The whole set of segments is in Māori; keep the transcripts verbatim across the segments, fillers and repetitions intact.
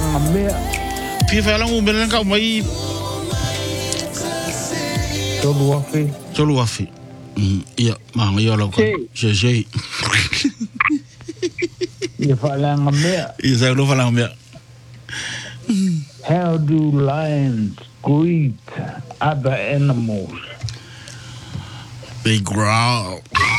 whaalanga mea. Pia whaalanga umele ka mai. Tolu afi. Tolu afi. Ia, maanga ia lau ka. Se se. Ia whaalanga mea. Ia sa lo whaalanga mea. How do lions greet other animals? They growl.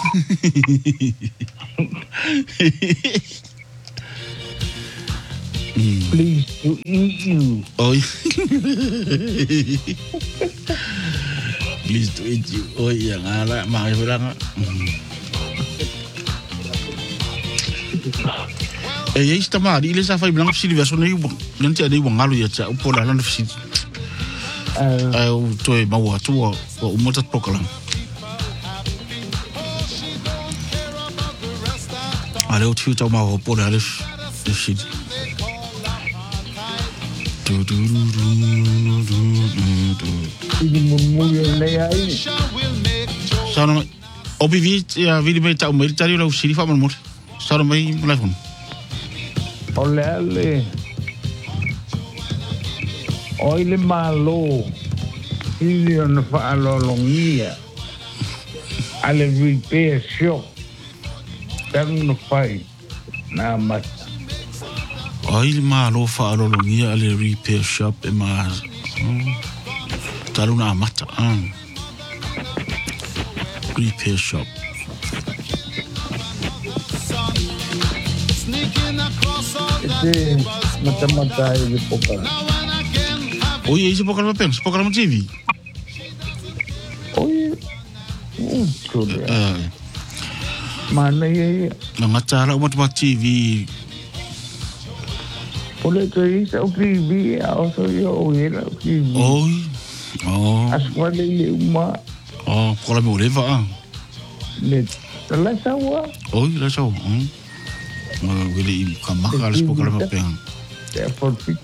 Pleased to eat you. Oh, pleased to eat you. Oh, iya ngala mak bilang. Eh, ya istama di ile sa fa bilang sini verso ni nanti ada wang ngalu ya cha upola lan sini. Eh, tu eh mau tu wa umur tak pokalang. Ale o tiu tau mau upola le sini. Du du du du du du. Ini mumulio le ai. Sana obi vi ya vi me tau me tari lo sini fa mur. Sana mai telefon. Ole ale. Oile malo. Ili on fa alolongia. Ale repair shop. Tang no fai. Na mat. Oile malo fa alolongia ale repair shop e ma. Talu na mata. Repair shop. Ese mata-mata ini pokal. Oh iya, isi pokal apa? Pokal T V. Oh iya, muncul ya. Mana ya? Nggak cara umat umat T V. Boleh tuh isa T V, also ya oh ya T V. Oh, oh. Asal ini umma. Oh, pokal boleh pak? Net, telah sawa. Oh iya sawa. Wili kamakal pokal apa yang? Ya perfect.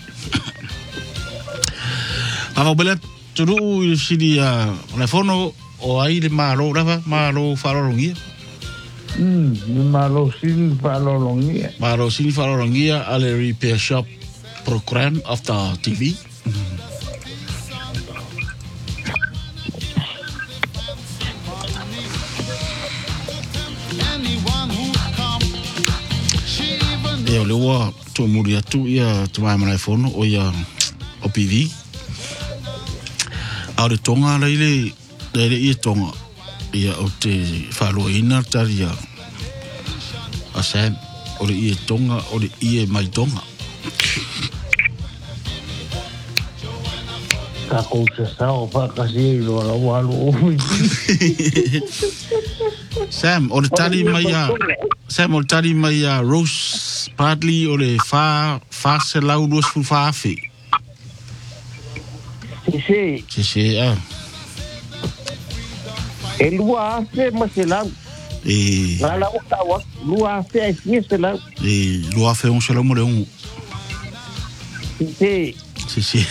Ako belat tudu sini ya telefono o ai le malo rafa malo farolongia. Hmm, malo sin farolongia. Malo sin farolongia ale repair shop program of the T V. Ya lewa tu muria tu ya tu mai telefono o ya o P V. Aure tonga leile leile i tonga ia o te whaloina tari a a Sam o le i tonga o le i mai tonga Ka ko se sao pa kasi lo la walu. Sam o le tari mai a Sam o le tari mai a Rose Partly o le fa fa se lau duas fu fa afi Si si si ah e lua se maselang. e Ngala o tawa lua se ai selang. e lua fe un solo mole un Si si si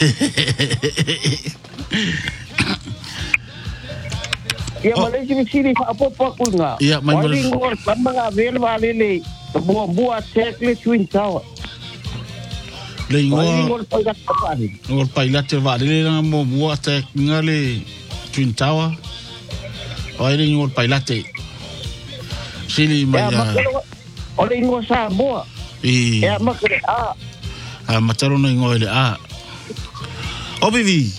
ya malai si sini fa apa pa kunga. Ya, mai Wali ngor pamanga vel vale le. Buat buat checklist twin tower. le Wali ngor ngor pa kapani. ngor paila te va le na mo mo te ngale Twin Tower o ile ngor paila te sili mai Ya makalo. Ole ngor sa bo. e Ya makalo a. a mataro na ngor ile a o bivi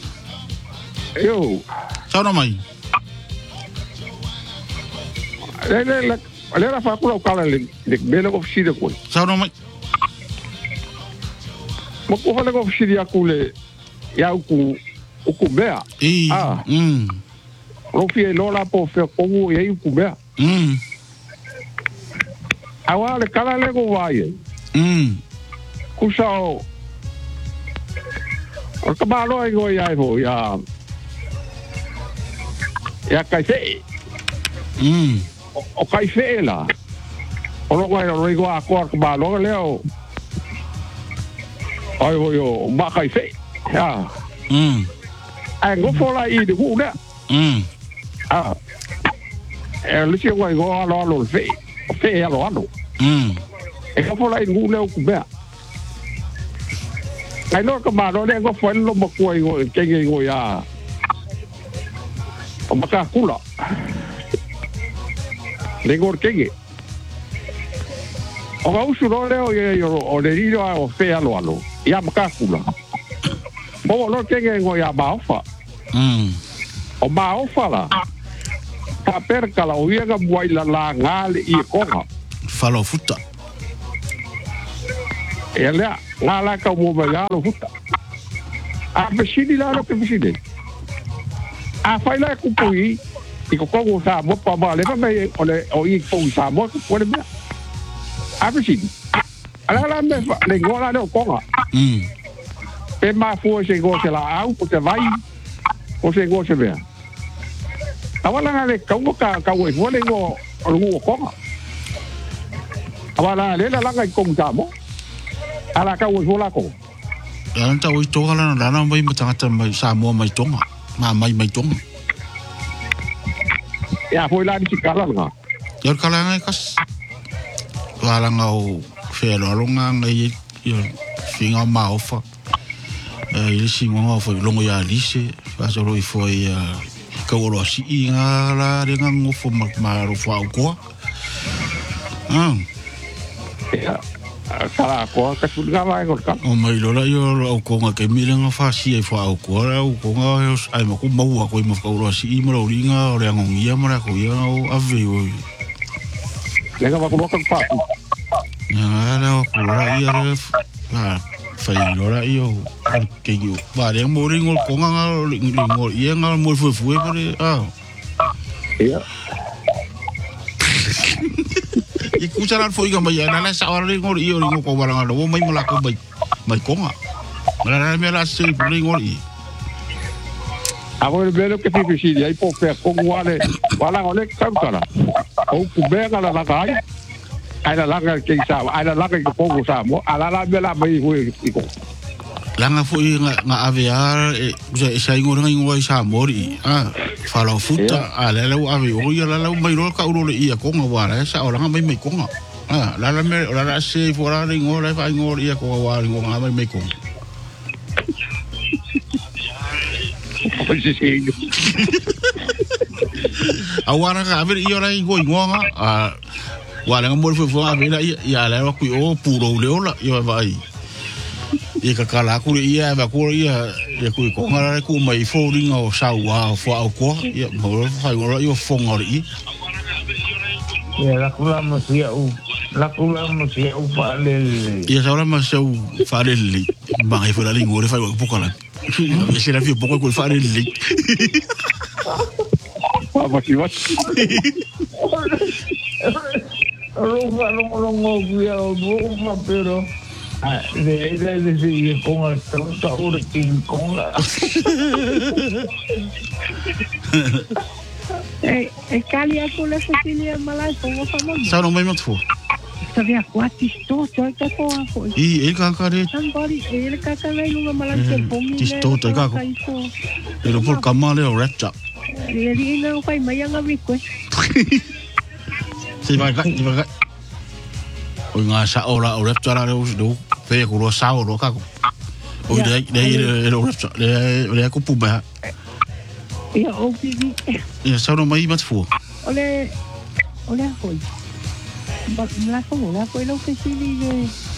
Yo. sao mai Le le le. Ale ra fa kula kala le. Le belo ko fsi de ko. sao mai Mo ko fa le ko fsi ya ku le. Ya ku ku bea. e Ah. mm Ro fi lo la po fe ko wo ye ku bea. mm Awa le kala le ko va ye. mm Ku sao. O ka ba lo ai go ya ho ya. Ya kai se. mm O kai se la. O lo ko ro go a ko ka ba lo le o. Ai ho yo ma kai se. Ya. mm Ai go fo la i de ku ne. mm Ah. E le che go go lo lo fe. Fe ya lo ano. mm E ka fo la i ku le ku bea. Ai no ka maro le go foi lo mo koi go ke ke go ya. O maka kula. Le go ke ke. O ga usu ro le o ye o le rio o fe alo alo. Ya maka kula. Mo lo ke ke go ya ba fa. Mm. O ba fa la. Pa per kala o ye ga buai la la ngale I ko ga. Falo futa. Ele ngala ka mo ba lo futa. A pesidi la lo ke pesidi. A fai la ku pui I ko ko sa mo pa ba le ba me o le o I ko sa mo ko le ba. A pesidi. Ala la me le ngola le ko ga. Mm. Pe ma fu se go se la au porque vai. O se go se vea. Awala ngale ka mo ka ka we mo le go o go ko ga. Awala le la la ka ko sa mo. Ala ka we la ko. Alan ta oi toga lana lana mai matangata mai Samoa mai tonga. Ma mai mai tonga. Ya foi lá de kala nga. Yor kala ngai kas. Wala ngau fero longa ngai yo finga ma ofa. Eh ile singo nga foi longo ya lise. Fa so roi foi ka oro si nga la de nga ngofo ma ma ro fa ko. Ah. Ya. Kala ko ka tulga vai ko ka. O mai lola yo o ko nga ke mire nga fa si e fa o ko ra o ko nga ai ma ko mau ko mo ka ro si mo ro ringa o re ngongia mo ra ko ya o ave o. Le ga va ko ka pa. Ya la ko ra ia re fa fa lola yo ke yo ba re mo ringo ko nga ringo ia nga mo fu fu e pare ah. Ya. I kucaran foi ga mai ana sa ora ringo io ringo ko baranga do mai mo la ko mai mai ko nga. Mala me la se ringo I. Avo le velo que fi si ai po pe ko wale wala ole ka kala. O ku be ga la la kai. Ai la la ke sa ai la la ke ko ko sa mo ala la be la mai ho I ko. Langa foi nga nga aviar e se sa ingo nga ingo sa mori ah fala futa ala la ave o ia la la mai ro ka uro le ia ko nga wala sa ora nga mai mai ko nga ah la la me la la se fora ingo la fa ingo ia ko wa ingo nga mai mai ko awara ka ave ia la ingo ingo nga ah wala nga mo fo fo ave la ia la ku o puro le ola ia vai I ka kala ku ia ba ku ia e ku ko ngara ku mai fo ringa o sa wa fo au ko ia mo fa ngora yo fo ngori Ya la kula mo sia u la kula mo sia u pa le ia sa ora ma sa u fa le li ba ai fo la lingore fa ko kala ia se la fi poco ko fa le li Pa ba si wa. ro fa ro ro mo ya o mo pero Ah, de ahí le decía con el tronco ahora King Kong. Eh, eh, kali aku le Cecilia malai ko fa mo. sa no mai mo fo Sa via kwati sto so ka ko ko. I e ka ka re Somebody ele ka ka lai no malai ke pomi. Ti sto te ka ko. e ro por kamale o rapta Ele ina ko mai nga vi ko. se vai ka ti vai ka o nga sa ora o rapta ra o do pe ko ro sa o ro ka ko o de de e ro rapta le le ko puba Ya o pivi. ia sa no mai mat fo Ole ole hoi. Ba la ko la ko lo que si le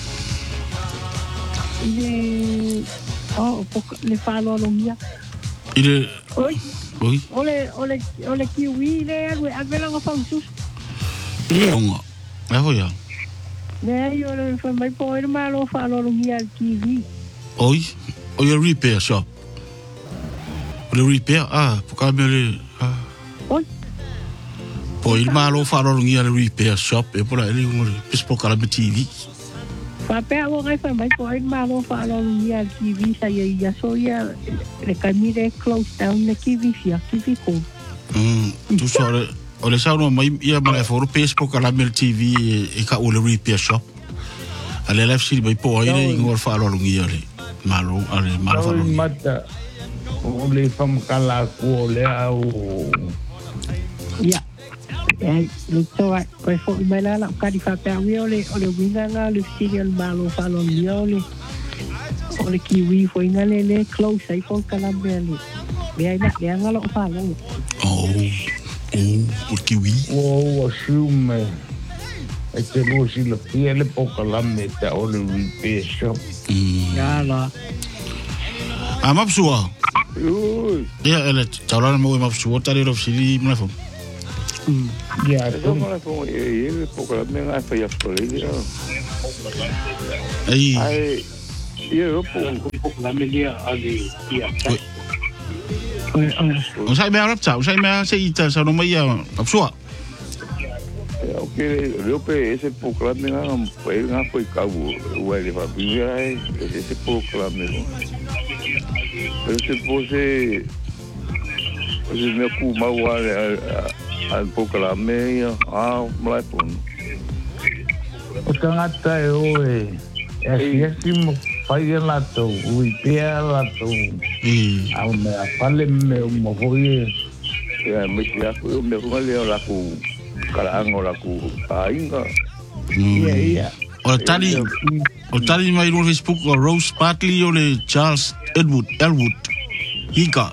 le oh le fa lo lo mia. ile Oi. oi Ole ole ole kiwi le alwe avela nga fa sus. onga e ho ya Ne yo le fa mai po ir malo fa lo lo mia kiwi. oi o ia repair shop le repair ah po ka me le ah Oi. po il malo fa ro ngia le repair shop e por ali ngore pes po kala me T V Fa pe avo ngai fa mai po ir malo fa lo lo mia kiwi sa ya ya so ya le kamire close down le kiwi fia kiwi ko. mm tu so o le sa no mai ia ma for pes po kala me T V e ka o le repair shop ale la fsi mai po ai ngor fa ro ngia le malo ale malo fa Ro mata o le fam kala ko le au Ya. Eh, le toa ko fo mai la la ka di fa pe wi ole ole winga nga le serial malo fa lo mia ole. o le kiwi foi nga le le close ai po kala beli le ai na le nga lo fa lo Oh, oh, o kiwi. O assume e te lo si le fiele po kalame te o le repair shop. ya la A mapsua. Ui, Ia, ele, taurana mo e mapsua, tari rof sili mna fo. Ya, e so mala fo e e pouco la me ngai fai afole ia. Ai, Ai, ia ro po la me dia ali ia. o sai mea rapta, o sai mea se ita sa no mai a mapsua. o ke ro pe ese pouco la me ngai pe ngai foi kau o ele fa bia ese pouco la me. Pero se pose ese me ku mau ale al pouco la me ia a mai pon. O tangata e o e e siasimo fai e lato ui pia lato E, au me a pale me o mo foi Ya me ya ku me ku le la ku kala ngo la ku ainga. ia ia o tari, o tari mai no Facebook o Rose Bartley o le Charles Edward, Elwood. Ika.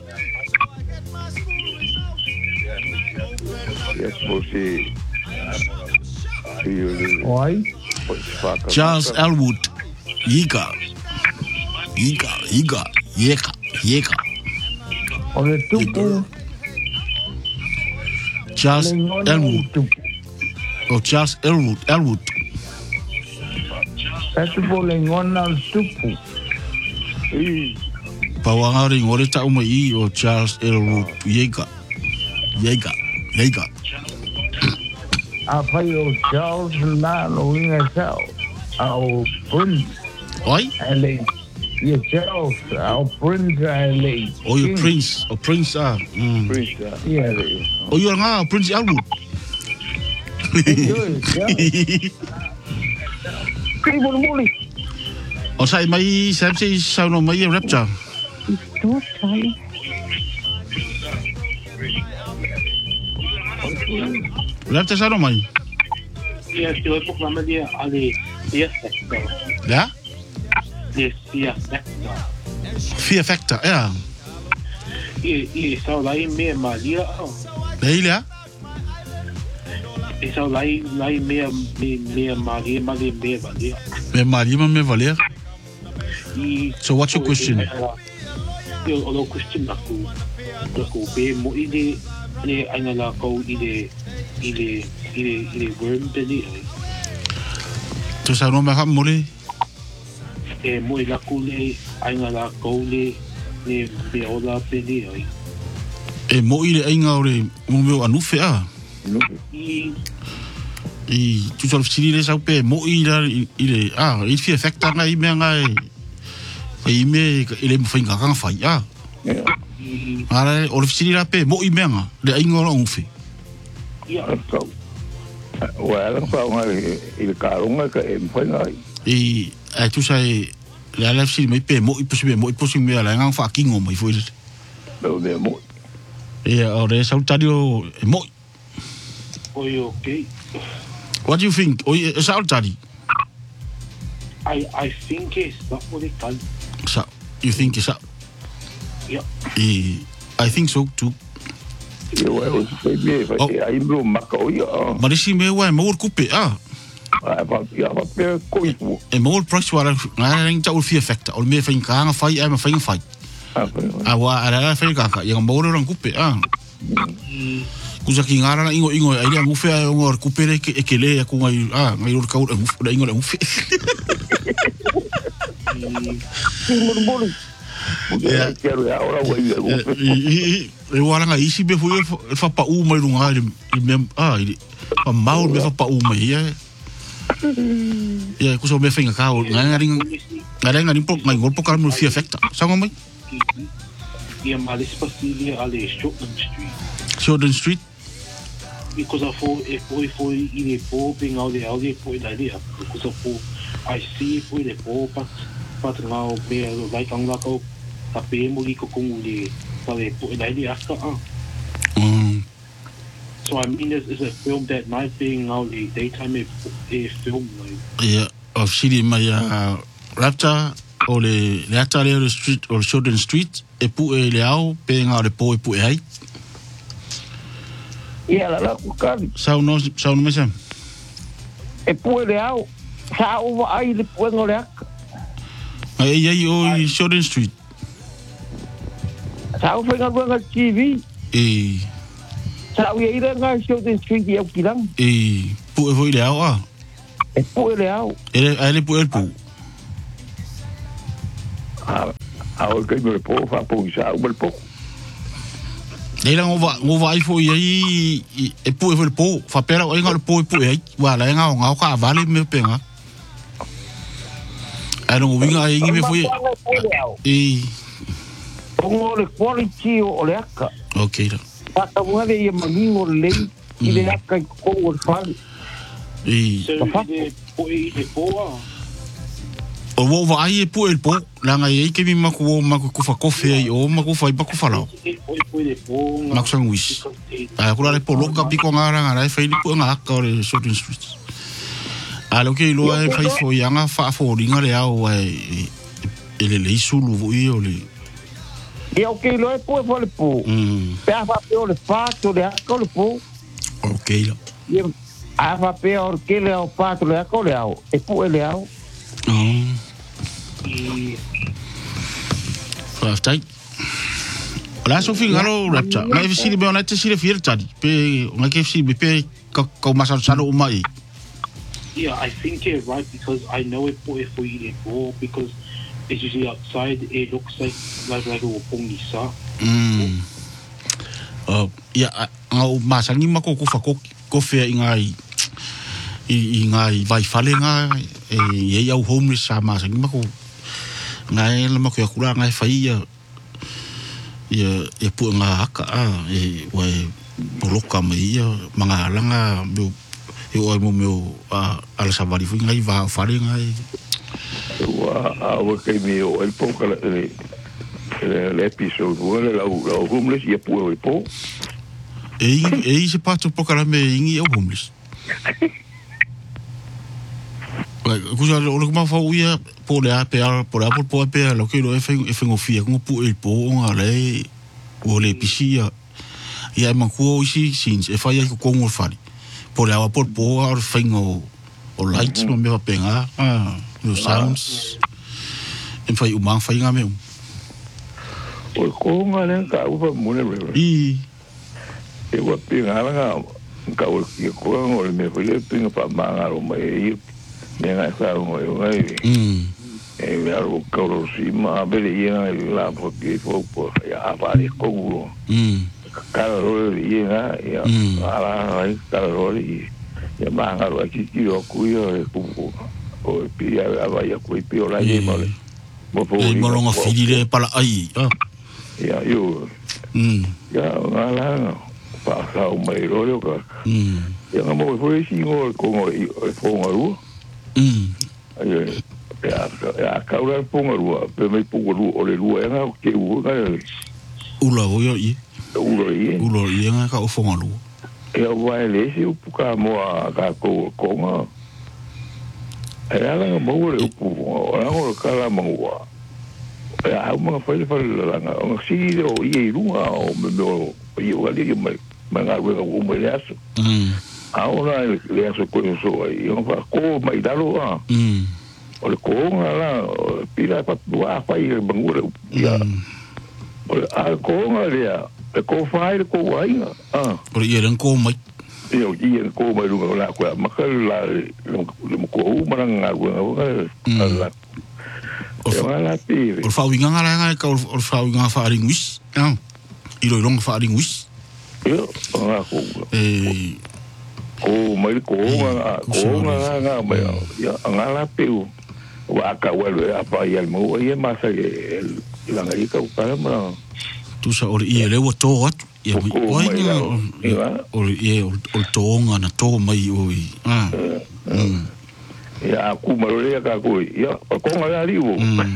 Ya pose e oi o Charles Elwood. Ika. Ika, Ika. Yeka, Yeka. o le tupu Charles le ngona Elwood. tupu O Charles Elwood, Elwood. Tatu po le ngona tupu Pawanga ring ore ta uma i o Charles Elwood. Yeka. Yeka. Yeka. a fai o Charles na no inga sao au Prince Oi? ele ia Charles au Prince ele O your Prince. O Prince ah. Mm. Prince. ia O your nga, Prince Elwood. Kiri bolu muli O sai mai, sai sai sau no mai e rapture. to sai Rapture sau no mai. Ia te oi puka ma dia ale ia sector. Ya? Ia ia sector. Fear factor, ya. Ia ia sau lai me ma dia au. Lei le? Ia sau lai lai me me me ma dia ma dia me ma dia. Me mari ma me valer. I So what's your question? Ia o lo question na ku. Na ku be mo ide le aina la ko ide ide ide ide worm belly. To sa no me ha mole. E mo ila ku le aina la ko le le be ola belly ai. E mo ile ainga ore mo me anu fe a. I I tu sort of sili le sa pe mo ile ile ah, it fear factor nga i me nga e. Ai me ile mo finga ka fa ya. i Ara o le sili la pe mo i me nga le ainga o fe. ia Well, fa ngai il karunga ka e foi ngai. E ai tu sai le ala sili mai pe mo i posi mo i posi me la nga fa kingo mai foi. Do de mo. E o re sa tadio mo. oi okay. What do you think? O sa tadi. I I think it's not what it can. Sa you think is up? Yeah. E I think so too. Yo e foi be fa ai bro maka o ia. Ma risi me wa mo kupe ah. Ai fa ia fa pe ko i pu. E mo price wala nga ring ta ul fear factor. Ol me fain ka nga fai ai ma fain fai. A wa ala la fain ka ka yang mo ro kupe ah. Kusa ki ngara na ingo ingo ai ngu fe ai ngor kupe re ke ke le ku ngai ah ngai ro ka ul ngu da ingo ngu fe. Mo mo. Ya quero ya ora wa ia. E wala nga isi be fu fa pa u mai runga i me ah i pa mau me fa pa u mai ya. Ya ku so me fain ka o nga ring nga ring ni po ngai gol po ka mo fear factor. Sa mai Ia malis pasilia ale Shortland Street. Shortland Street. Because I thought if we for ile po being out there out there po ila dia. Because I thought I see po ile po pat pat ngao be like ang lako tapi mo li ko kung uli pare po ila dia ka ah. Mm. So I mean it's, it's a film that night being out the daytime a, a film like Yeah, of city my uh, raptor o le le ata le le street o le Shorten Street e pu e le au pe nga le po e pu e ai ia la la ku kali sau no sau no mesam e pu le au sa o ai le pu ngole ak ai ai o i Shorten Street sa o fenga ngol T V e sa o ia nga Shorten Street ia kilang e pu e foi le au a e pu le au ele ele pu el pu a o ke me po fa po sa o po Nei lang ova ova ai foi ai e pu e foi po fa pera o inga le po e pu ai wa la nga nga ka vale me penga ai no winga ai ngi me foi e o le quality o le aka okay da pa ta mo le ia mango le i le aka ko o fa e So de po e de po o wo va ai e pu e po la nga ai ke mi ma ku ma ku fa kofe ai o ma ku fa ba ku fa la ma ku sang wis ai ku la le polo ka pi ko nga nga ai fa i pu nga ka o le Shorten Street a lo ke lo ai fa i fo yanga fa fo ringa le au ai ele le sulu vo i o le ia o ke lo e pu e fo le pu mm pe a fa pe o le fa to le aka o le pu okay la ia a fa pe o ke le o pa to le aka o le au e pu e le au oh Fa tai. La so fi ngalo rapta. Ma e si be ona te si le fier tadi. Pe ona ke si be pe ka ka masa salo o mai. Yeah, I think you're right because I know it for if we eat raw because it's usually outside. It looks like like like a pongisa. Mm. Oh, ya ngau masa ni mako ko fa ko ko fe ingai. I ngai vai fale nga e ye au homeless sa masa ni mako. Ngai le mako ya kula ngai fai ya ya e pu nga haka a e wa boloka mai ya manga langa me e o mo me a ala savari fu ngai va fare ngai wa a o ke me o el po kala le le episode o le la o homeless ye pu o po e e se pato po kala me ingi o homeless kusa o le ma fa uia po le a pe po le po pe lo ke lo e fe e fe ngofia ngo pu el po nga le o le pisia ia ma ku o si sin e fa ia ko ngo fari po le a po po ar fe ngo o lights no me va penga ah no sounds en fa u ma fa nga me o ko nga le ka u fa mo le i e wa pinga nga ka o ki ko ngo le me fa le pinga pa ma nga ro mai Nena sa mo yo ai. mm E me aro ka ro si ma bele ia la porque fo po ya va de ko ro. mm Ka ro ia ya ala ai ka ro i. Ya ma nga ro ki ki o ku yo e ku o pi ya va ya ku pi o la ye mo le. Mo po e mo longa fili pala ai ah ya yo. mm Ya ala pa sa o mai ro yo ka. mm Ya mo fo si ngo ko ngo e fo ngo mm ai ya ya kaura ponga rua pe me ponga rua o le rua nga ke u nga ula o yo i u ro i ulo i nga ka o fonga lu e o vai le si u puka mo a ka ko ko nga e ala nga mo le u o la mo ka la mo wa e a mo fa le fa la nga o si o i rua o me o i o ali me me nga rua o me le aso mm ahora le aso ko so ai o fa ko mai dalo a mm o le ko nga la pila pa tua fa i bangure ya o a ko nga le e ko fa i ko wai ah o i ren ko mai e o i ko mai lu la ko ma ka la le ko u ma nga ko nga la o fa la pi o fa winga nga nga ka o fa winga fa ringwis ah i lo long fa ringwis yo nga ko e ko mai ko nga ko nga nga mai ya nga la pi wa ka wa le apa ya mo ye ma sa ye la nga i ka ka ma tu sa o i le o to at ia o ia o ia o to nga na to mai o i ah ya ku ma le ka ko ya ko nga la ri o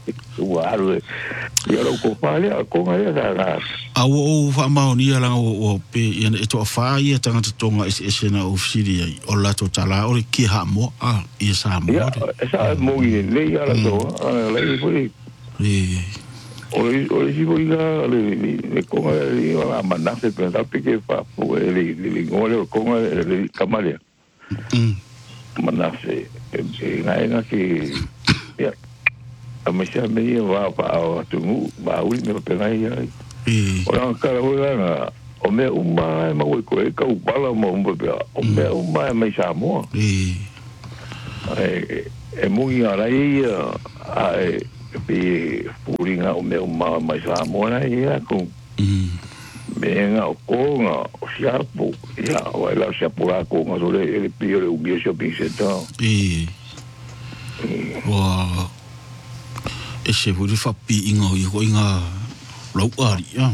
Ua aru. Ia ro ko pale ko ngai da. Au o fa ma ni ala o o pe ia e to fa ia tanga tonga is is na ofisiri ai o la to tala o ki ha mo a ia sa mo. Ia sa mo ni le ia la to. Le foi. E Oi, oi, si voi ga le le konga le la manase pe ta pike fa po le le ngole konga le kamalia. mm Manase e na nga ki ya. A me sa me va pa o tu ba ui me pe ngai ai. e Ora ka ho nga o me uma ma wo ko e ka u bala mo mo pe o me uma me sa mo. e E e mo ia la ia ai pe puringa o me uma mai sa mo na ia ko mm venga o conga o siapo ia o la siapo la conga so le le pio le ubio shopping center e wa e se vuri fa pi inga i ko inga lau ari ya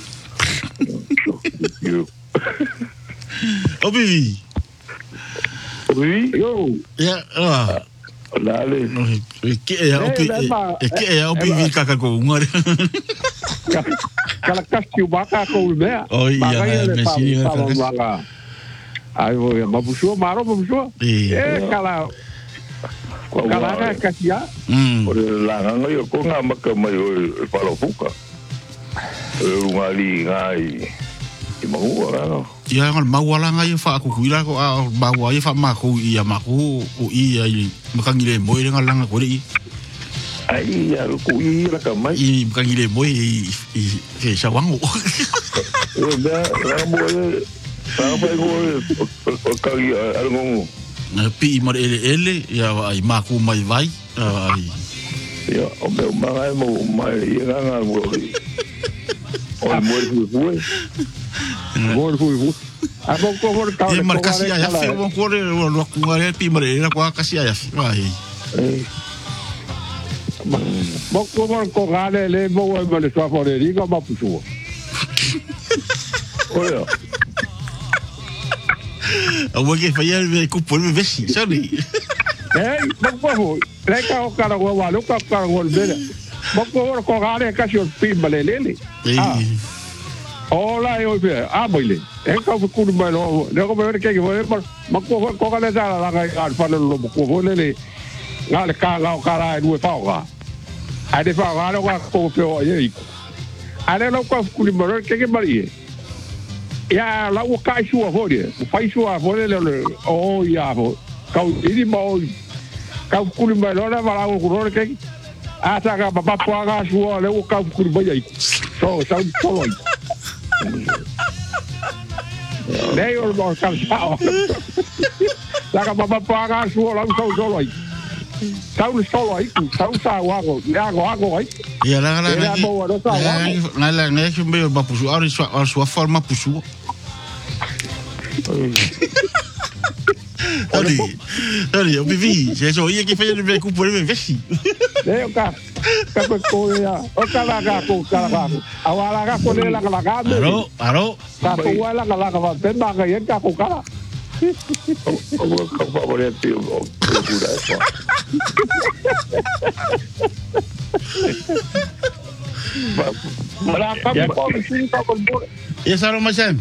yo o bivi oui yo ya ah la le no e ke e o pi e ke e o bivi kaka ko ngore kala kasi baka ko me oh iya me sini baka ai vo ma buso maro buso e e kala kala ka kasi ya mm o la nga yo ko nga maka mai o palo fuka e unha li ngai i mau ara ia ngal mawala ngai fa ku kuila ko a bawa ia fa ma ku ia ma ku o ia i makangile mo ile ngal ko ri ai ya ko i la ka mai i makangile mo i i ke sa wango e da la mo le sa pa ko o ka i algo na pi mar ele ele ia ai ma ku mai vai ai ya o me mai mo mai ia nga mo o mo fu fu mo fu fu a mo ko mo ka ia mar kasi ia fe mo ko le lo ku ngare pi mar ele ko kasi ia ai mo ko mo ko gale le mo mo le so for le digo ma puso oya o mo ke fa ia me ku por me vesi sorry eh mo ko le ka o ka ro wa lo ka ka ro le mo ko mo ko gale ka si o pi ma le le ah ola yo be a boile e ka ku ku ma no le ko me ke ke mo ko ko ka le da la ka fa lo mo ko le le ngale ka ga ka ra e fa ga a de fa ga lo ka ko pe o ye ale lo ko ku mo ke ke mari ya la o ka su a vole o fa su a vole le o ya vo ka u di mo ka ku mo lo la va o ku ro ke a sa ga pa pa ga su le o ka ku mo ye so sa so lo le o lo ka sa la ga pa pa ga su lo so so lo Tau solo ai, tau sa wago, ya go hago ai. ia la la la la la la que me ba pusu ari sua sua forma pusu ali ali o bivi se so ia que fez ele com por ele vesti Le o ka, ka ko ko ya, o ka la ga ko ka la ga. Awala ga ko le la ga ga. aro aro Ka ko wala ga la ga va, ben ba ga yen ka ko ka. O mo ka fa bo le ti o ku da fa. Mara ka ko si ka ko bo. ia saro macam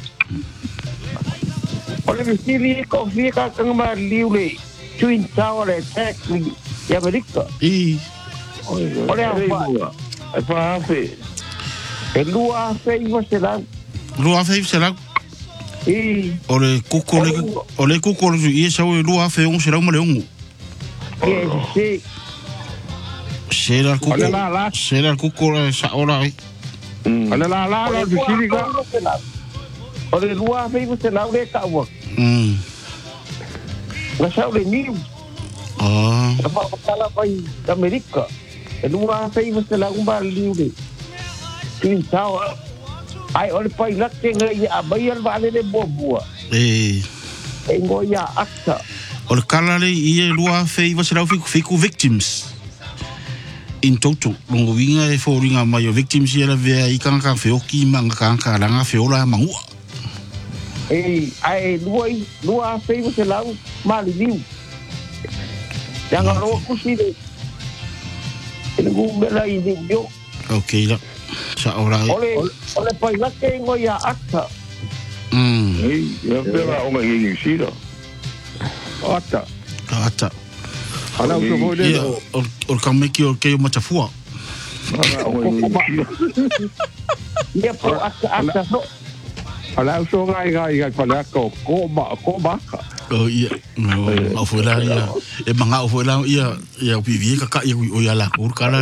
Ole mistiri ko fi ka kang ma liule. Twin Tower attack ni ya Amerika. i Ole apa? Fa fe. E lua fe i se la. lua fe será E ole kuko le ole kuko le ia sa o lua fe un será mo le un que se será kuko Ole la la. será kuko sa ora ai Ala la la la bisiri ka. Ole lua fe i se la le ka wa. mm Na sa le ni ah apa kala pai Amerika. E lua fe i se la un ba liule. Twin Tower. Ai ole pai la ke ngai a bai al vale de bobua. e E ngoia akta. ole kala le ia lua fe va será fico fico victims in total longo winga e foringa mai o victims ia ve i kan ka fe o ki manga kan ka langa fe ola mangu E ai lua lua fe i se la mali liu. Yang ro ku si de. Ele ngu mela i ni yo. Okay la. Sa ora. Ole ole pai la ke ngo ya ata. Mm. Ei, ia pera o ngai ngi sira. Ata. Ata. Ana o ko de. Ia, o o kameki o ke matafua. Ana o ngai ngi sira. Ia po ata ata so. Ala so ngai ngai ngai pala ko ko ba ko ba. Oh iya, no, foi lá ia, e manga foi lá ia, ia vivi ka ka ia o ia lá, o cara.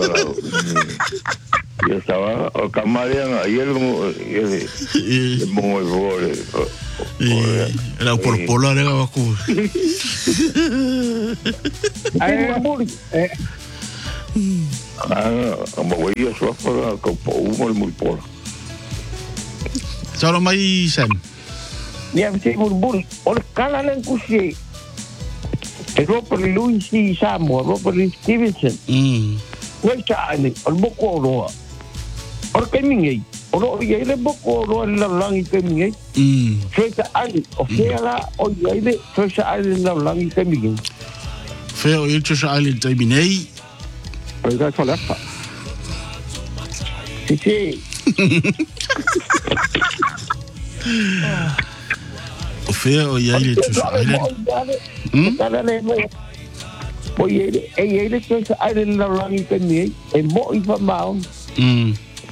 Ia estaba o camarean ayer como e mo vole. Era por pola era ku. Ai muri. Ah, mo ia só para ko po mo mo por. Só mai sen. Ia se burbur, ol kala len kusi. E Robert Louis Samuel, Robert Stevenson. Mm. Wai sa ani, ol boko roa. Ol kemingai. Ol ia le boko roa la langi kemingai. Mm. Foi sa ani, o fela o ia le foi sa ani la langi kemingai. Feo il tsa island terminei. Ai ga fala. Si. O feo ia il tsa island. Hmm? Kala le mo. O ia le e ia le foi sa ani la langi kemingai. E mo i fa mau. Mm.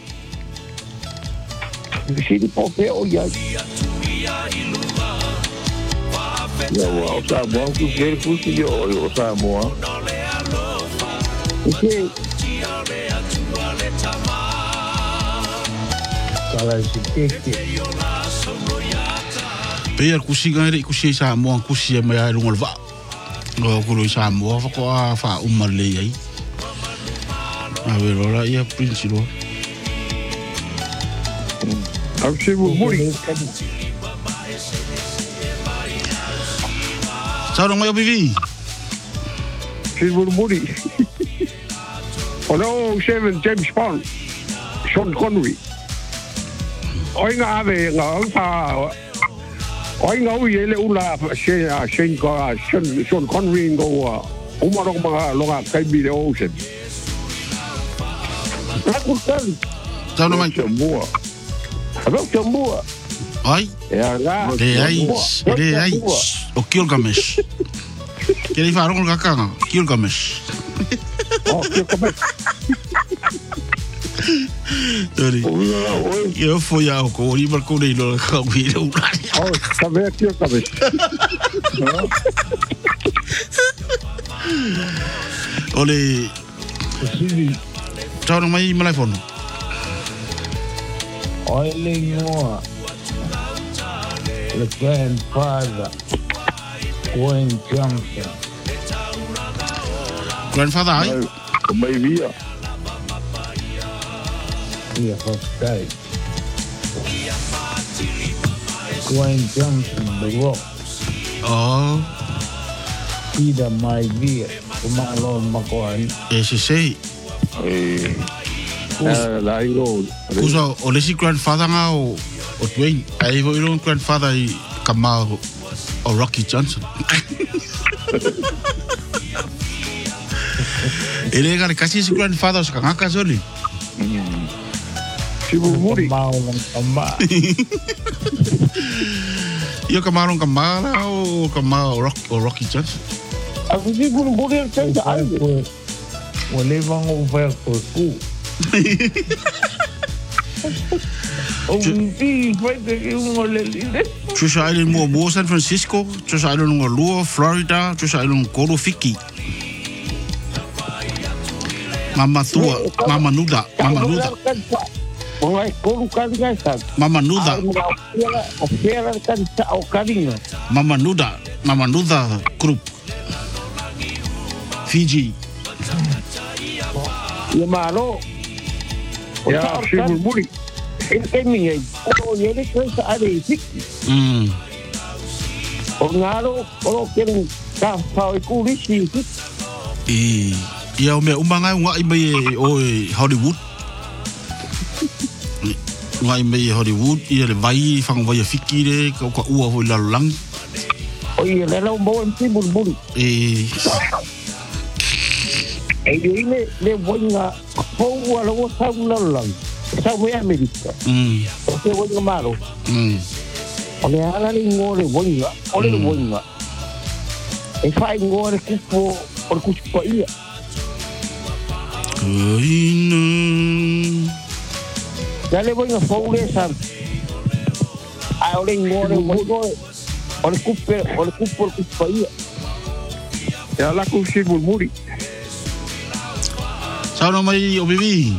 Si di po feo ia. Ya wa o sa mo ku ke ku si yo o sa mo. Si. Kala si ke. Pe ar kusi ga ri kusi sa mo kusi e mai ai ngol va. Ngo ku lo sa mo fa ko fa umma le ai. A ver, ora ia princilo. Au se mo muri. Sa ro mai vivi. Se mo muri. Ono seven James Bond. Sean Connery. Oi nga ave nga fa. Oi nga u yele ula she Shane ko Sean Connery ngo uma ro ma lo ga kai bi de ocean. Aku kan. Sa ro mai Chamua. Aku chamua. ai. Ya ga. De ai, de ai. O Gilgamesh. Que ele farou com o Kakanga? Gilgamesh. Oh, que como Dori. Eu fui ao com o Ibar com ele no cabelo. Oh, tá vendo aqui a cabeça. Ole. Tau mai malai fono. Oiling more. The grandfather. Wayne Johnson. Grandfather ai. Mai via. Yeah, okay. Wayne Johnson, The Rock. Oh, Peter Maivia. Kumalon Makoan. esse sei. Eh. Lá iro. Kusa ole si grandfather nga o o Dwayne. Ai vo iro grandfather i Kamau o Rocky Johnson. Ele ga kasi si grandfather sa kanga kasoli. Se mo muri. Kumalon Kama. Iyo Kamau Kamala o Kamau Rock o Rocky Johnson. Aku di buru-buru yang saya ada. Boleh bang over ku. Oh, di baik dari mulai ini. Treasure Island mo mo San Francisco, Treasure Island mo Lua, Florida, Treasure Island Koro Fiki. Mama tua, Mama Nuda, Mama Nuda. Mulai kau kan guys. Mama Nuda, Opera kan sa o karinga. Mama Nuda, Mama Nuda Group. Fiji. Ya malo. Ya, se mo muri. Ini kami ay. Oh, ini kan sa ada isik. Mm. O ngaro, o kering ka pa ku risi. E ia o me umanga nga i mai o Hollywood. Nga i mai Hollywood ia le vai fang vai fiki le ko ko ua ho la lang. O ia le lo mo en si bul bul. E e le le voinga fou ala o sa ulang sa we America Mm. o te voinga malo Mm. o le ala ni ngore voinga o le voinga e fai ngore kupo o kupo ia Kaina. ya le voinga fou le sa ai o le ngore voinga o le kupo o le kupo o kupo ia Ya la ku si murmuri. Sauna mai o bibi.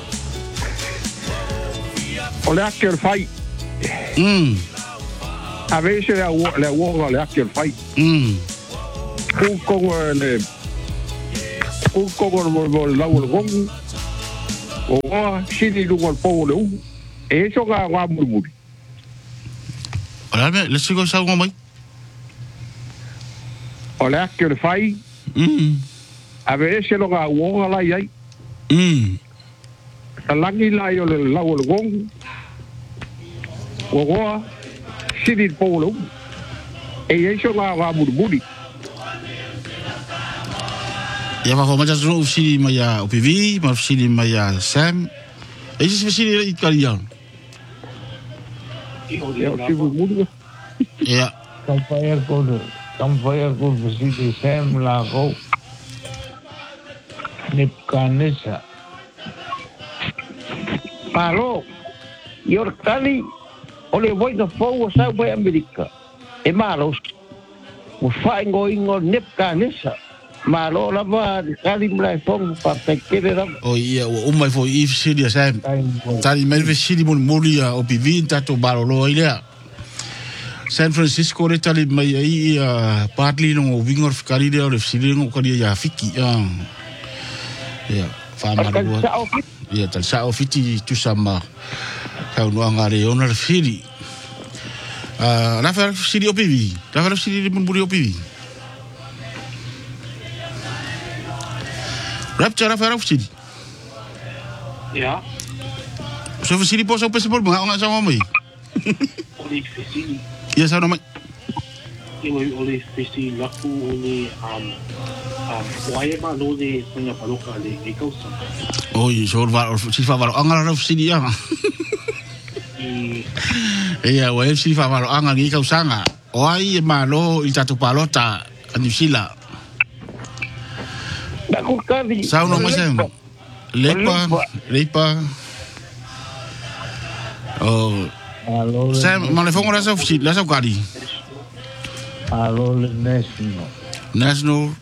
O le ake o le fai. Mm. A veces le awo le awo le ake o le fai. Mm. Ku kongo le ku kongo mo mo la wo gong. O wa sini lu ngol po le u. E so ga wa murmuri. Ora me, let's go sauna mai. O le ake o le fai. Mm. A veces lo ga wo la yai. Mm. Talangi la yo le la wo gong. O wa sini po le u. E so ga wa murmuri. Ya va homa just no sili mai ya O P V, ma sili mai ya Sam. E si sili i kalian. I o Ya le si murmuri. Ya. Kampai ko kampai ko visite Sam la ko nip kanesa Palo yor kali ole voi no fo sa voi America e malo o fai ngo ingo nip kanesa malo la va kali mlai fong pa te kere ra O ia o mai fo i sili ya Sam. Tari mai ve sili mon molia O P V tato barolo ile. San Francisco le tali mai ai a partly no wingor fikari le o le sili no kari ya fiki. Ah. Ya, fa ma kan do. sa o Ya tal sa o fiti tu sama. Ka no ngare ona le fili. Ah, la fa sili O P V. La fa sili mon buri O P V. Rapcha la fa sili. ia So fa sili po so pese por nga nga sa mai. o le fesi Ya sa no mai. i o le fesi laku o le um um wae ma lo le punga paloka le e kausa Oi, so va si fa va anga la sili ya. i Ia, wa si fa va anga ngi ka usanga. O ai e malo i tatu palota ani sila. da ku kali Sa no mai sem. Lepa, lepa. Oh, alo Sam, ma le fongo la sa ofisi, la sa kari. alo le national National.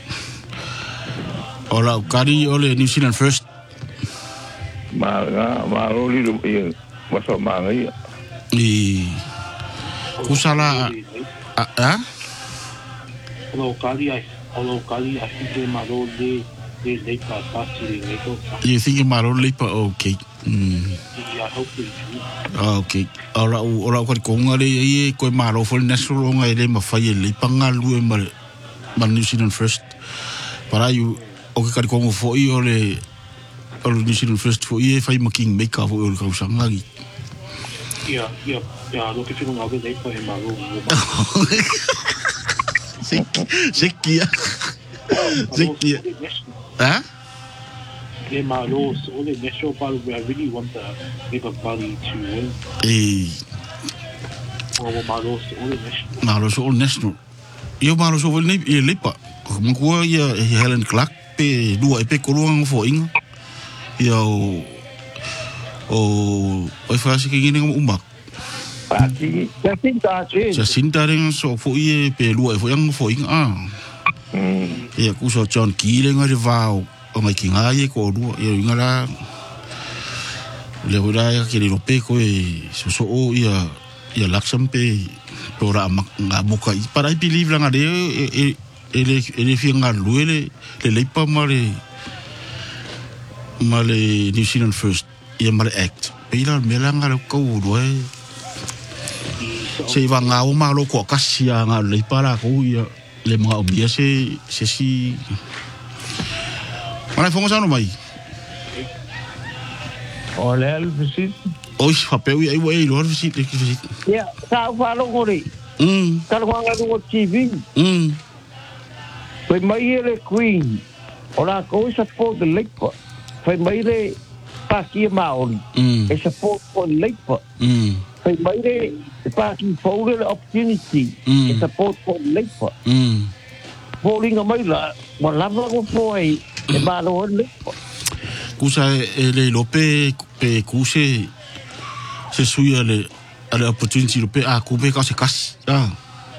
Ola kari ole New Zealand First. ma ma lo li lo ye ma so ma ngai I kusala a a o lo kali ai o lo kali ai ke ma lo le le le pa pasi le kausa you think malo lepa okay. Mm. i a hope Okay. Ora ora ko ko ngale ai ko malo fo national ngai le ma fa ye lepa ngalu e ma ma New Zealand First. Para you o ke ka ko mo fo i ole o New Zealand First fo i fa i ma king make up o ka usanga gi. ia ia ia lo ke fiku ngau le pa e ma lo Sekia. Sekia. Ha? e ma lo so le national party we really want the Labour Party to win Eh, o ma lo so le national malo so national. Yo malo so le e lepa. Mo ko ia Helen Clark pe dua e pe ko luang fo inga. Yo o o fa si ki ni umak. pati ya tinta che Sa sinta ring so fo i pe lua e fo yang fo inga. Ah. E ku so John Kile nga le vao. O mai kinga ye ko dua e inga la. Le ora ya ke le pe ko e so so o ia ia laksam pe ora mak nga buka i para i believe la nga de e ele ele fi nga luele le le pa male male New Zealand First ia male act pe ila mela nga le ko do e se va nga o malo ko kasia nga le para ko ia le mga obia se se si mana fongo sa no mai ole al visit oi fa pe ia i wa i lo visit le visit ya sa fa lo gore mm kal ko nga ngo T V mm pe mai ele queen Ora ko sa po de lepa. Fai mai re pa ki maori. Mm. E sa po po lepa. Mm. Fai mai re pa ki for opportunity. Mm. E sa po po lepa. Mm. Falling mai la, ma lava ko foi. E ba lo lepa. Kusa e le lope pe kuse se suia le ale opportunity lope a kube ka se kas. Ah.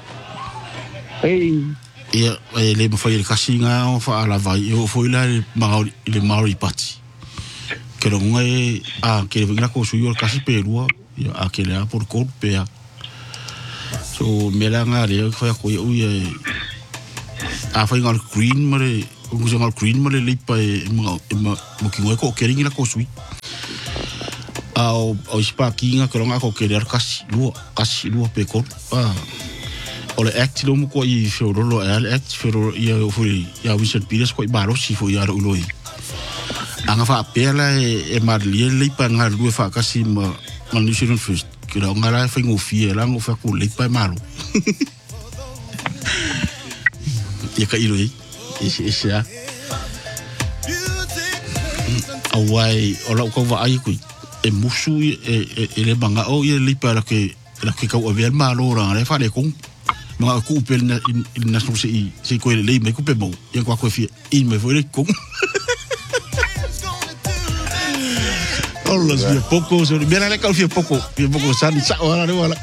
Ei, Ia e le mafai le kasi nga o fa ala vai o foi la le Maori le Maori party. Que lo ngai a que venga ko suio kasi pe rua ia a que le a por cor pe a. So me la nga le fa ko u ia a fa ngal green mare o ngal green mare le pa e mo mo ki ngoi ko ke ringa ko sui. A o o spa ki nga ko nga ko ke le kasi lua kasi lua pe cor. Ah. Ole act lo mo ko i feurolo ale act feurolo ia foi ia Vincent Pires ko i baro si foi ia uloi anga fa pela e e marlie le pa nga lu fa kasi ma ma New Zealand First que la ngala fa ngo fie la ngo fa ko le pa malo ia ka iloi isi isi a awai ola ko va ai ku e musu e e le banga o ia le pa la que la que ka o ver malo ra le fa le kong ma ku pel na na so se se ko le me ku pe mo ya ko ko fi i me foi le com Olha se pouco se bem ale ka fi pouco fi pouco san sa wala de wala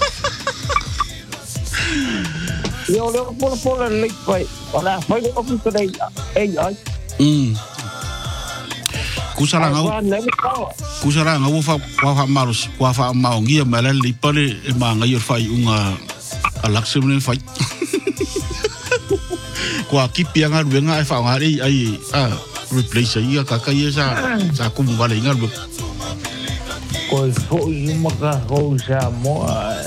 yo le por por le pai, ora foi o que sei ei ai. mm kusala ngau kusala ngau fa fa fa maros fa fa maongia mala le pale e manga yo fai unga alaxe mene fai kwa kipi anga ruenga e fa ngari ai a replace ia kaka ia sa sa kumu vale inga lu Ko foi uma carroça mo.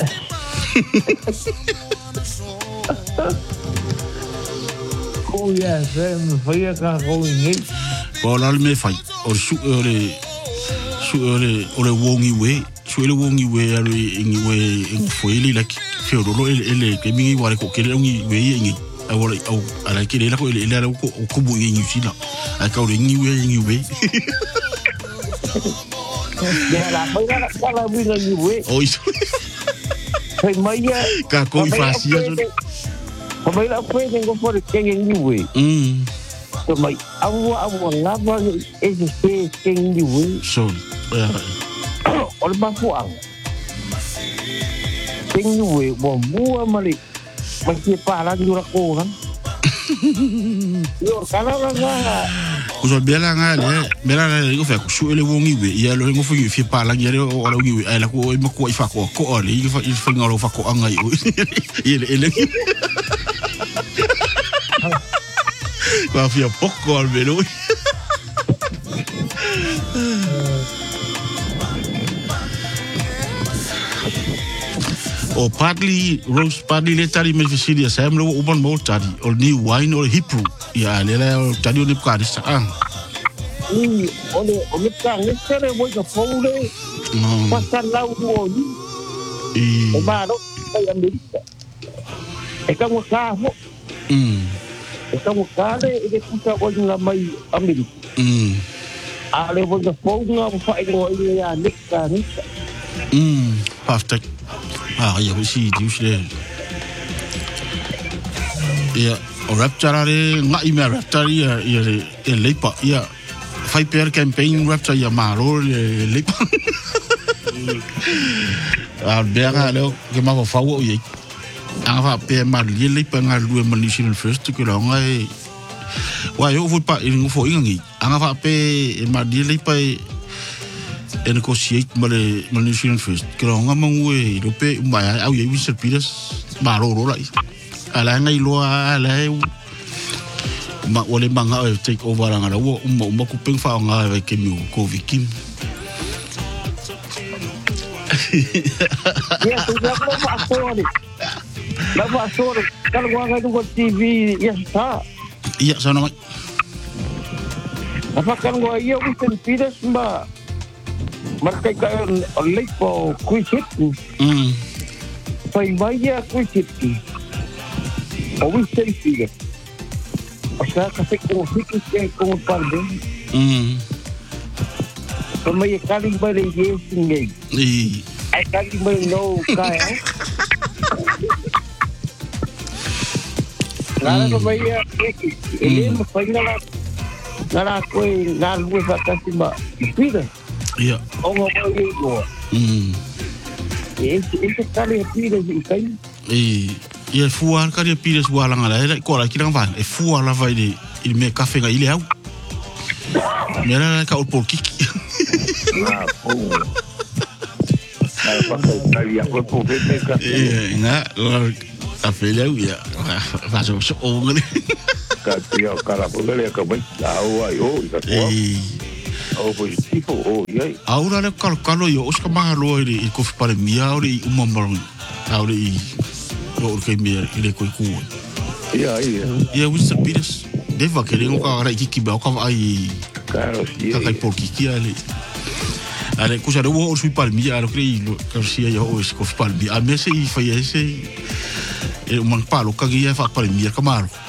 Ko ia se me foi a carroça. ko la me fai o su ore su ore ore wongi we su ore wongi we ari ingi we ingi foi li like feurolo ele ele ke mingi wale ko kele ngi we ingi awole au ala kele la ko ele ele ko ko bu ingi sila ai ka ore ingi we ingi we Ya la foi la la vi ingi we. o iso Foi mai ka ko ifasia Ko mai la foi ngo for ke ingi we. mm So mai awu awu lava e se se ke ingi we. so Ol ba fuang. Ingi we bo bua mali. Masih pala di ko kan. Yo kala la ko so bela nga le bela le ko fa ko su ele wongi we ia lo ngo fu fi pa la ngere o la ngi we ai la ko ma ko ifa ko ko le i fa i fa ngalo fa ko anga i ele ele va fi poco al velo o partly rose partly le tari me fisili sam lo uban mo tari o ni wine o hipru ya le la tari o ni ka sa ah ni ole ole ka ni sere mo ko fole pasar la u ni e ba no ai america e ka mo ka mo mm e ka mo ka le e ku ka o nga mai america mm ale mo ko fole nga fa i ngo i ya ni ka ni mm hafta ah ya si dius le ya o raptara le nga i me raptara ya ya e lepa ya fai per campaign raptara ya maro le lepa a bera le ke ma fa wo ye a fa pe ma le lepa nga lu e New First que la nga e wa yo fu pa in fo ingi a fa pe e ma le lepa e negotiate ma le New Zealand First que la nga mangwe lo pe mai au ye Vincent Pires ma ro ro la ala nga i lo ala ma ole manga take over nga la wo mo mo ku peng fa nga ke mi ko vikim ya tu ya ko fa sore la fa sore kalau gua ga tu T V ya sa iya sana mai apa kan gua ia Vincent Pires ma marca ka lepo kuisit mm pai mai ya kuisit o Vincent Pires O sea, café con fique que con palme. Mm. Como ya cali bare yes ngai. I. Ai cali bare no kai. Nada como ya ele me foi ngala. Ngala ko ngal bu fakasi ma. Pida. Ia. O mo vai go. Mm. Esse esse cali pida e kai. I. Ia fuar ka dia pires wala ngala era ko la kirang van e fuar la vai de il me café ga ile au. Mera ka o por kiki. Ah, oh. Nada pasa, sabía por por ver ka. Eh, na, café le au ya. Va so so o ngale. Ka tio kala por le ka vai. Au ai o ka ko. Eh. O positivo o ai. Aura le kal kalo yo os ka mahalo i ko para mia ori u mambalong. Aura i o ke mia ile ko ku. Ia ia. Ia Winston Peters. Deva que rengo ka ara kiki ba ka ai. Claro, sí. Ka kai por kiki ale. Ale kusa de wo os para mia alo crei lo ka sia yo os ko para mia. A mese i fa ese e man palo ka gia fa para mia ka maro.